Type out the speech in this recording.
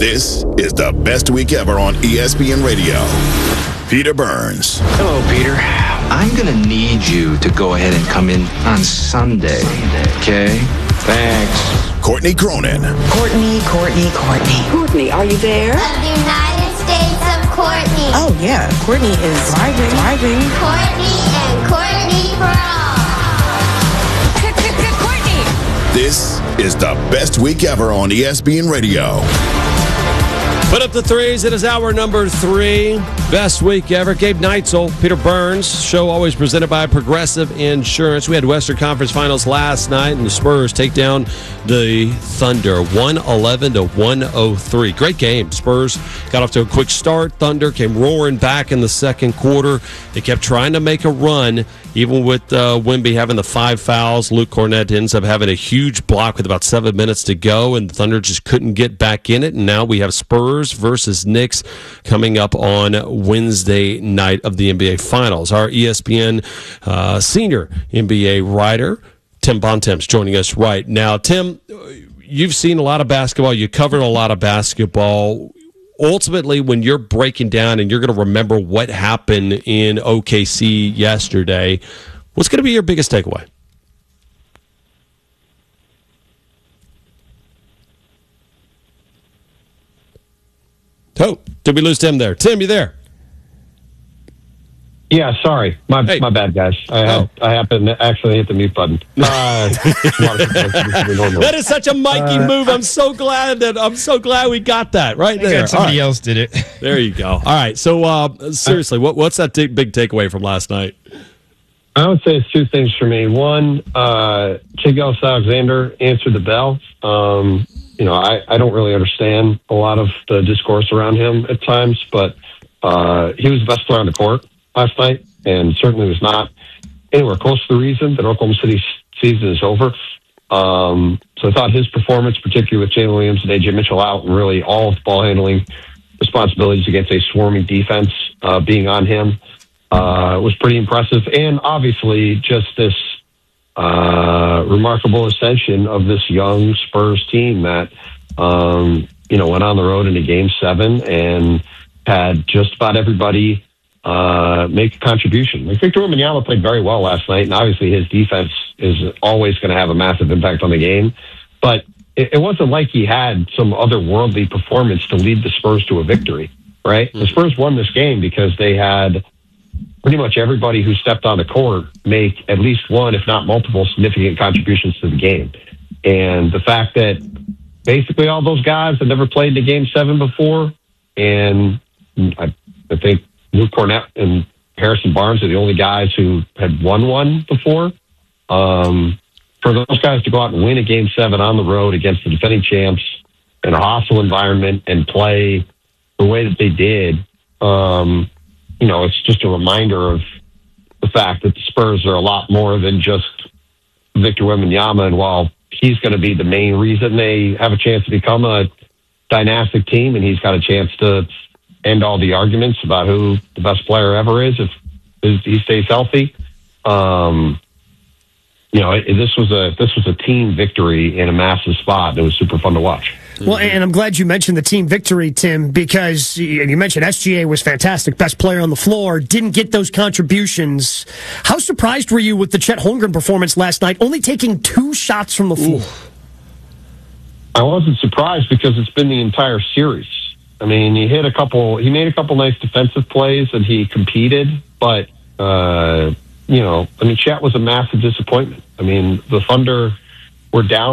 This is the best week ever on ESPN Radio. Peter Burns. Hello, Peter. I'm going to need you to go ahead and come in on Sunday. Okay? Thanks. Courtney Cronin. Courtney. Courtney, are you there? Of the United States of Courtney. Oh, yeah. Courtney is driving. Courtney and Courtney for all. Courtney! This is the best week ever on ESPN Radio. Put up the threes. It is hour number 3. Best week ever. Gabe Neitzel, Peter Burns. Show always presented by Progressive Insurance. We had Western Conference Finals last night, and the Spurs take down the Thunder 111-103. Great game. Spurs got off to a quick start. Thunder came roaring back in the second quarter. They kept trying to make a run, even with Wemby having the 5 fouls. Luke Cornett ends up having a huge block with about 7 minutes to go, and the Thunder just couldn't get back in it. And now we have Spurs versus Knicks coming up on Wednesday night of the NBA Finals. Our ESPN senior NBA writer, Tim Bontemps, joining us right now. Tim, you've seen a lot of basketball. You covered a lot of basketball. Ultimately, when you're breaking down and you're going to remember what happened in OKC yesterday, what's going to be your biggest takeaway? Oh, did we lose Tim there? Tim, you there? Yeah, sorry. My bad, guys. I happened to actually hit the mute button. That is such a Mikey move. I'm so glad we got that right there. Somebody else did it. There you go. All right. So seriously, what's that big takeaway from last night? I would say it's two things for me. One, Gilgeous-Alexander answered the bell. I don't really understand a lot of the discourse around him at times, but he was the best player on the court last night, and certainly was not anywhere close to the reason that Oklahoma City's season is over. So I thought his performance, particularly with Jalen Williams and A.J. Mitchell out, and really all of the ball handling responsibilities against a swarming defense being on him, was pretty impressive. And obviously just this remarkable ascension of this young Spurs team that, went on the road into Game 7 and had just about everybody make a contribution. Like Victor Wembanyama played very well last night, and obviously his defense is always going to have a massive impact on the game. But it wasn't like he had some otherworldly performance to lead the Spurs to a victory, right? Mm-hmm. The Spurs won this game because they had pretty much everybody who stepped on the court make at least one, if not multiple, significant contributions to the game. And the fact that basically all those guys had never played in a Game 7 before, and I think Luke Cornett and Harrison Barnes are the only guys who had won one before. For those guys to go out and win a Game 7 on the road against the defending champs in a hostile environment and play the way that they did, it's just a reminder of the fact that the Spurs are a lot more than just Victor Wembanyama. And while he's going to be the main reason they have a chance to become a dynastic team, and he's got a chance to end all the arguments about who the best player ever is if he stays healthy. This was a team victory in a massive spot. It was super fun to watch. Well, and I'm glad you mentioned the team victory, Tim, because you mentioned SGA was fantastic, best player on the floor, didn't get those contributions. How surprised were you with the Chet Holmgren performance last night, only taking 2 shots from the floor? I wasn't surprised because it's been the entire series. I mean, he made a couple nice defensive plays and he competed, but, Chet was a massive disappointment. I mean, the Thunder were down